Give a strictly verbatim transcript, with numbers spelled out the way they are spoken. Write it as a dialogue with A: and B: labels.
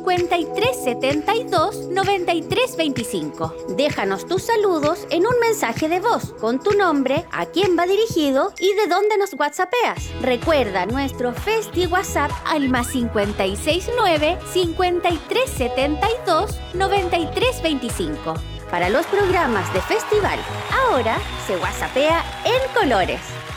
A: cincuenta y tres setenta y dos, noventa y tres veinticinco. Déjanos tus saludos en un mensaje de voz con tu nombre, a quién va dirigido y de dónde nos whatsappeas. Recuerda nuestro Festi WhatsApp al más cincuenta y seis nueve, cincuenta y tres setenta y dos, noventa y tres veinticinco. Para los programas de festival, ahora se whatsappea en colores.